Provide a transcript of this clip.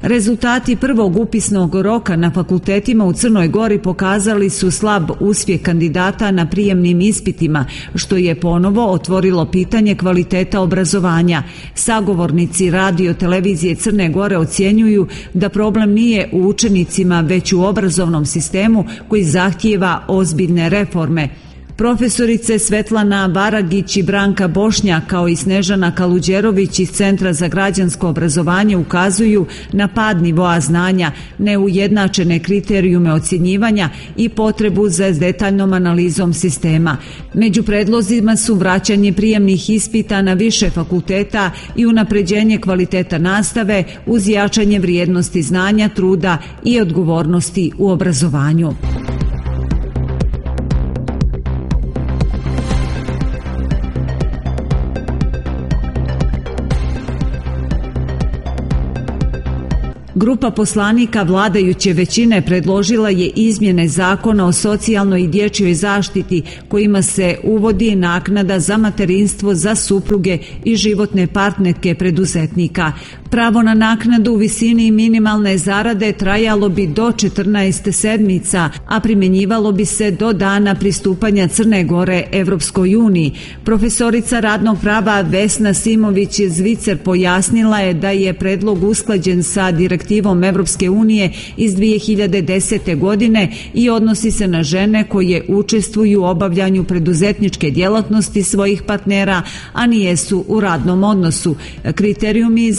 Rezultati prvog upisnog roka na fakultetima u Crnoj Gori pokazali su slab uspjeh kandidata na prijemnim ispitima, što je ponovo otvorilo pitanje kvaliteta obrazovanja. Sagovornici radio televizije Crne Gore ocjenjuju da problem nije u učenicima, već u obrazovnom sistemu koji zahtijeva ozbiljne reforme. Profesorice Svetlana Baragić i Branka Bošnjak kao i Snežana Kaluđerović iz Centra za građansko obrazovanje ukazuju na pad nivoa znanja, neujednačene kriterijume ocjenjivanja i potrebu za detaljnom analizom sistema. Među predlozima su vraćanje prijemnih ispita na više fakulteta i unapređenje kvaliteta nastave uz jačanje vrijednosti znanja, truda i odgovornosti u obrazovanju. Grupa poslanika vladajuće većine predložila je izmjene Zakona o socijalnoj i dječjoj zaštiti kojima se uvodi naknada za materinstvo za supruge i životne partnerke preduzetnika. Pravo na naknadu u visini minimalne zarade trajalo bi do 14 sedmica, a primjenjivalo bi se do dana pristupanja Crne Gore Evropskoj uniji. Profesorica radnog prava Vesna Simović-Zvicer pojasnila je da je predlog usklađen sa direktivom Evropske unije iz 2010. godine i odnosi se na žene koje učestvuju u obavljanju preduzetničke djelatnosti svojih partnera, a nijesu u radnom odnosu. Kriterijumi